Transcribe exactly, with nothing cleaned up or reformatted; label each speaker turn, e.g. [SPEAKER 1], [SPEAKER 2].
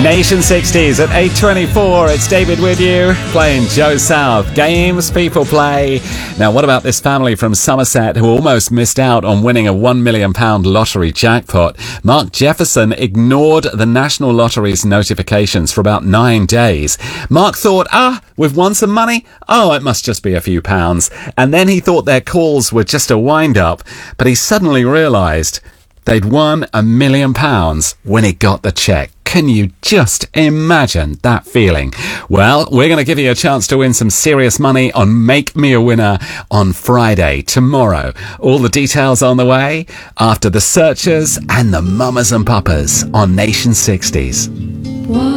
[SPEAKER 1] Nation sixties at eight twenty-four. It's David with you, playing Joe South. Games people play. Now, what about this family from Somerset who almost missed out on winning a one million pound lottery jackpot? Mark Jefferson ignored the National Lottery's notifications for about nine days. Mark thought, ah, we've won some money? Oh, it must just be a few pounds. And then he thought their calls were just a wind-up, but he suddenly realised they'd won a million pounds when he got the cheque. Can you just imagine that feeling? Well, we're going to give you a chance to win some serious money on Make Me a Winner on Friday, tomorrow. All the details on the way after the Searchers and the Mamas and Papas on Nation sixties.